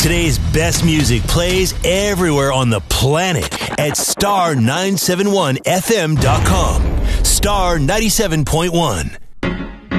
Today's best music plays everywhere on the planet at star971fm.com. Star 97.1.